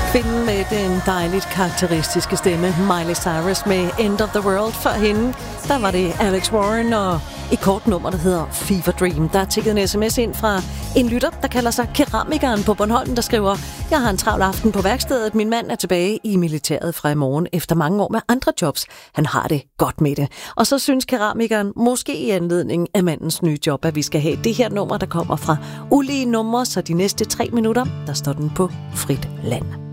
Kvinden med den dejligt karakteristiske stemme, Miley Cyrus med End of the World. For hende, der var det Alex Warren og et kort nummer, der hedder Fever Dream. Der er tikket en sms ind fra en lytter, der kalder sig Keramikeren på Bornholm, der skriver: Jeg har en travl aften på værkstedet. Min mand er tilbage i militæret fra i morgen efter mange år med andre jobs. Han har det godt med det. Og så synes Keramikeren, måske i anledning af mandens nye job, at vi skal have det her nummer, der kommer fra ulige numre, så de næste 3 minutter, der står den på frit land.